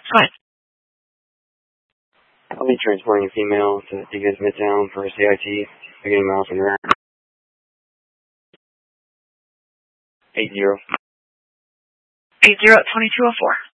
Go ahead. I'll be transporting a female to Degas Midtown for CIT, beginning miles from there. 80. 80 at 2204.